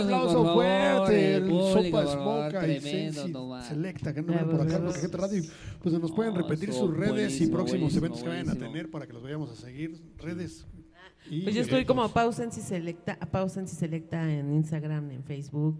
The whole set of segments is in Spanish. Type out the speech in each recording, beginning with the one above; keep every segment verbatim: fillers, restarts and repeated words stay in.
aplauso fuerte, el público, Sopa Smoka y tremendo, Sensi no Selecta, que andan por acá en Molcajete Radio. Pues nos pueden No, repetir son sus redes y buenísimo, próximos buenísimo, eventos que vayan a buenísimo. tener para que los vayamos a seguir. Redes. Y Pues yo estoy eventos. como Pau Sensi Selecta, Pau Sensi Selecta en Instagram, en Facebook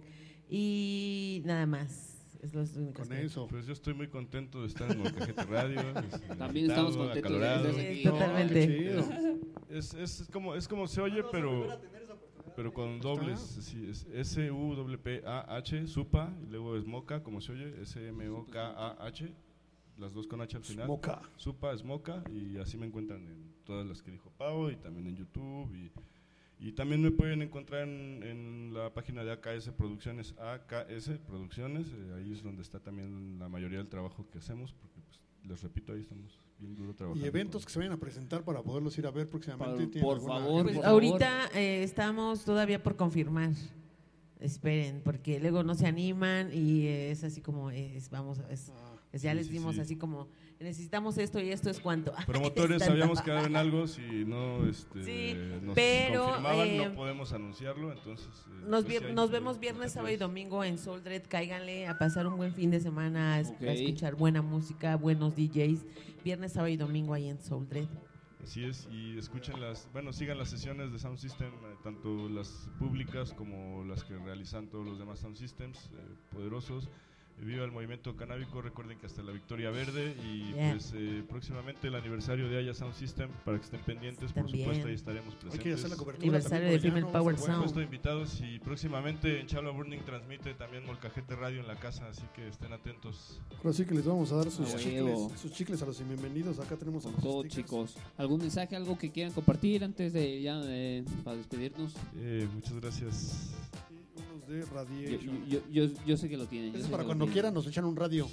y nada más. Es los únicos Con que- eso. Pues yo estoy muy contento de estar en Molcajete Radio. este, También invitado, estamos contentos de acalorado. estar Sí, aquí. totalmente. Qué chido. Es, es como es como se oye, pero pero con dobles, sí, es S U P P A H, Supa, y luego es Moca, como se oye, S M O K A H, las dos con H al final. Smoka. Supa, Smoka, y así me encuentran en todas las que dijo Pau, y también en YouTube, y, y también me pueden encontrar en, en la página de A K S Producciones, A K S Producciones, eh, ahí es donde está también la mayoría del trabajo que hacemos, porque pues, les repito, ahí estamos bien duro trabajando. Y eventos con- que se vayan a presentar para poderlos ir a ver próximamente. Por- ¿Tienen por alguna- favor, Pues por ahorita eh, estamos todavía por confirmar. Esperen, porque luego no se animan y eh, es así como es, vamos, es, Ah, es- ya sí, les sí, dimos sí. así como necesitamos esto y esto es cuánto. Promotores Es tanto. habíamos quedado en algo, si no este, Sí, nos pero, confirmaban, eh, no podemos anunciarlo, entonces… eh, Nos, pues, vier- sí, ahí nos está, vemos ahí viernes, está, sábado y pues. domingo en Soul Dread. Cáiganle a pasar un buen fin de semana, a, es- Ok. a escuchar buena música, buenos D Js. Viernes, sábado y domingo ahí en Soul Dread. Así es, y escuchen las, bueno, sigan las sesiones de Sound System, eh, tanto las públicas como las que realizan todos los demás Sound Systems eh, poderosos. Eh, Viva el movimiento canábico, recuerden que hasta la Victoria Verde y Yeah. pues eh, próximamente el aniversario de Aya Sound System, para que estén pendientes, por También. supuesto ahí estaremos Hay presentes. que hacer la cobertura. Aniversario también de por allá, Female ¿no? Power Va a estar Sound. Por supuesto, invitados, y próximamente en Chala Burning transmite también Molcajete Radio en la casa, así que estén atentos. bueno. Ahora sí que les vamos a dar sus A chicles, huevo. sus chicles a los bienvenidos. Acá tenemos a Con los todo, stickers. chicos. ¿Algún mensaje, algo que quieran compartir antes de ya eh, para despedirnos? Eh, muchas gracias. Y unos de Yo, Radiation. yo, yo, yo sé que lo tienen. yo Eso sé es para que lo cuando tienen. quieran nos echan un radio.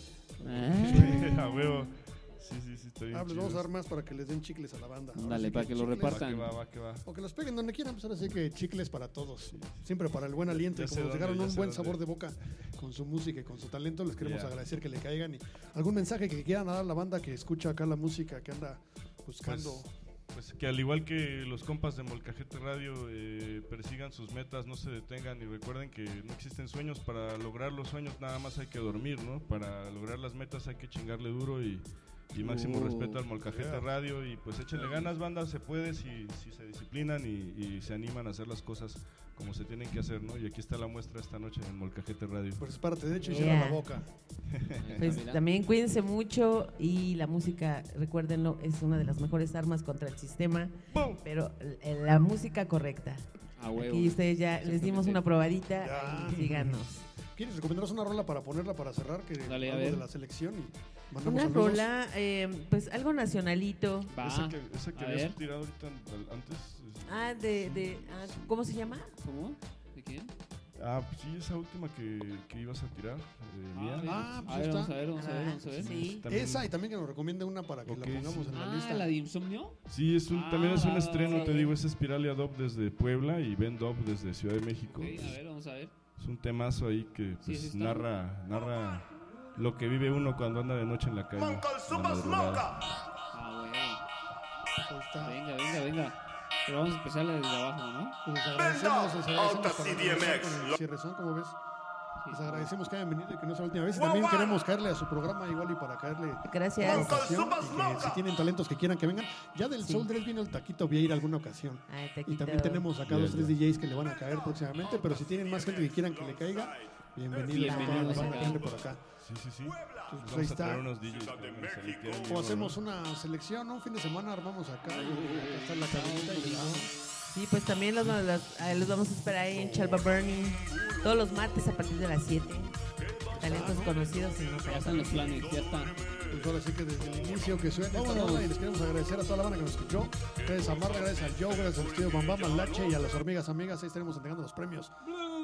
Ah. A huevo. Sí, sí, sí, está bien Ah, les vamos a chidos. dar más para que les den chicles a la banda. Ahora Dale, sí para que lo chicles, repartan. Va que va, va que va. O que los peguen donde quieran, pues ahora sí que chicles para todos. Siempre para el buen aliento. Ya Y sé como nos dónde, dejaron ya un sé buen dónde. sabor de boca con su música y con su talento, les queremos Yeah. agradecer que le caigan. Y algún mensaje que quieran dar a la banda que escucha acá la música, que anda buscando. Pues que al igual que los compas de Molcajete Radio eh, persigan sus metas, no se detengan y recuerden que no existen sueños. Para lograr los sueños nada más hay que dormir, ¿no? Para lograr las metas hay que chingarle duro y, y máximo Uh, respeto al Molcajete yeah. Radio, y pues échenle ganas, banda, se puede si, si se disciplinan y, y se animan a hacer las cosas como se tienen que hacer, ¿no? Y aquí está la muestra esta noche en Molcajete Radio. Pues párate derecho y Yeah. cierra la boca. Pues Mira. también cuídense mucho y la música, recuérdenlo, es una de las mejores armas contra el sistema, ¡Pum! pero eh, la música correcta. A huevo. Aquí ustedes ya les dimos Exactamente. una probadita, Ya. y síganos. ¿Quieres recomendarnos una rola para ponerla para cerrar? Que Dale, a algo ver. de la selección y mandamos Una saludos. rola, eh, pues algo nacionalito. Va. Esa que, esa que a habías ver. tirado ahorita al- antes. es- Ah, de, de ah, ¿cómo se llama? ¿Cómo? ¿De quién? Ah, pues sí, esa última que, que ibas a tirar, eh, mía. Ah, pues a ver, está. vamos a ver, vamos a ver, vamos a ver. Sí. También- Esa y también que nos recomiende una para que Ok, la pongamos sí. en la Ah, lista. la de Insomnio. Sí, es un, Ah, también es un va, estreno, va, te va. digo, es Espiralia Dub desde Puebla y Ben Dub desde Ciudad de México. Ok, a ver, vamos a ver. Es un temazo ahí que Sí, pues, sí está. narra, narra lo que vive uno cuando anda de noche en la calle. en la madrugada. Ah, bueno. Ahí está. Venga, venga, venga. Pero vamos a empezar desde abajo, ¿no? Pues les agradecemos, les agradecemos Alta para C D M comenzar X. con el cierrezón, ¿cómo ves? Sí, Les sí. agradecemos que hayan venido y que no sea la última vez. Y también queremos caerle a su programa igual y para caerle Gracias. ocasión, y que si tienen talentos que quieran que vengan. Ya del Sí. Soul Dress viene el taquito, voy a ir alguna ocasión. Ay, Y taquito. también tenemos acá Ya, dos, tres ya. D Js que le van a caer próximamente, pero si tienen más gente que quieran que le caiga, bienvenidos, a toda la Bienvenidos banda acá. que ande por acá. Sí, sí, sí. Pues Vamos ahí a está. traer unos D Js que vengan a salir, quieren O vivo, hacemos ¿no? una selección, ¿no? Un fin de semana armamos acá. Acá está la cabinita y le damos. Sí, pues también los, los, eh, los vamos a esperar ahí en Chalba Burning todos los martes a partir de las siete. Talentos conocidos y no Ya están los planes, ya está. Pues ahora sí que desde el inicio que suena esta Vámonos. rola y les queremos agradecer a toda la banda que nos escuchó. Gracias a Marra, gracias al Joe, gracias al estudio Bambam, al Lache y a las hormigas amigas. Ahí estaremos entregando los premios